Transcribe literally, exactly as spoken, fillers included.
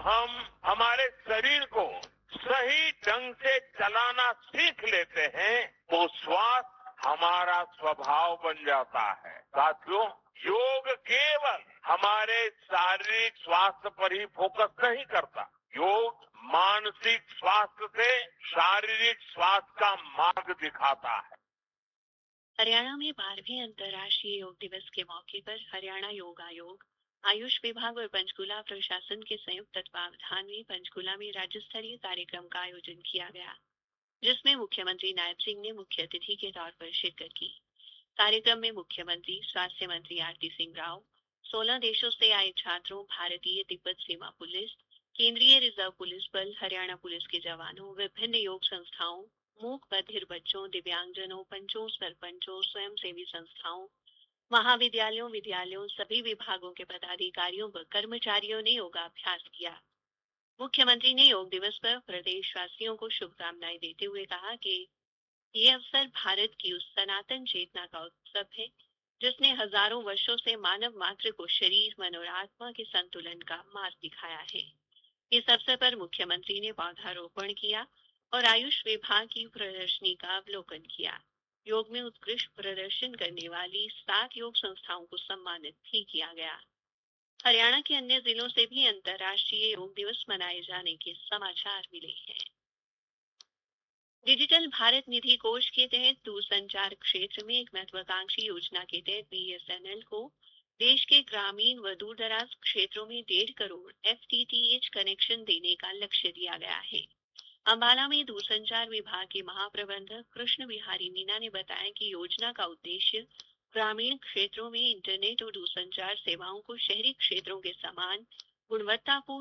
हम हमारे शरीर को सही ढंग से चलाना सीख लेते हैं तो स्वास्थ्य हमारा स्वभाव बन जाता है। साथियों, योग केवल हमारे शारीरिक स्वास्थ्य पर ही फोकस नहीं करता। योग मानसिक स्वास्थ्य से शारीरिक स्वास्थ्य का मार्ग दिखाता है। हरियाणा में बारहवें अंतर्राष्ट्रीय योग दिवस के मौके पर हरियाणा योग आयोग, आयुष विभाग और पंचकुला प्रशासन के संयुक्त तत्वावधान में पंचकुला में राज्य स्तरीय कार्यक्रम का आयोजन किया गया, जिसमें मुख्यमंत्री नायब सिंह ने मुख्य अतिथि के तौर पर शिरकत की। कार्यक्रम में मुख्यमंत्री, स्वास्थ्य मंत्री आरती सिंह राव, सोलह देशों से आए छात्रों, भारतीय तिब्बत सीमा पुलिस, केंद्रीय रिजर्व पुलिस बल, हरियाणा पुलिस के जवानों, विभिन्न योग संस्थाओं, मूक बधिर बच्चों, दिव्यांगजनों, पंचों, सरपंचों, स्वयंसेवी संस्थाओं, महाविद्यालयों, विद्यालयों, सभी विभागों के पदाधिकारियों व कर्मचारियों ने योगाभ्यास किया। मुख्यमंत्री ने योग दिवस पर प्रदेशवासियों को शुभकामनाएं देते हुए कहा कि ये अवसर भारत की उस सनातन चेतना का उत्सव है जिसने हजारों वर्षों से मानव मात्र को शरीर, मन और आत्मा के संतुलन का मार्ग दिखाया है। इस अवसर पर मुख्यमंत्री ने पौधारोपण किया और आयुष विभाग की प्रदर्शनी का अवलोकन किया। योग में उत्कृष्ट प्रदर्शन करने वाली सात योग संस्थाओं को सम्मानित भी किया गया। हरियाणा के अन्य जिलों से भी अंतर्राष्ट्रीय योग दिवस मनाए जाने के समाचार मिले हैं। डिजिटल भारत निधि कोष के तहत दूरसंचार क्षेत्र में एक महत्वाकांक्षी योजना के तहत बीएसएनएल को देश के ग्रामीण व दूरदराज क्षेत्रों में डेढ़ करोड़ एफटीटीएच कनेक्शन देने का लक्ष्य दिया गया है। अंबाला में दूरसंचार विभाग के महाप्रबंधक कृष्ण बिहारी मीना ने बताया कि योजना का उद्देश्य ग्रामीण क्षेत्रों में इंटरनेट और दूरसंचार सेवाओं को शहरी क्षेत्रों के समान गुणवत्तापूर्ण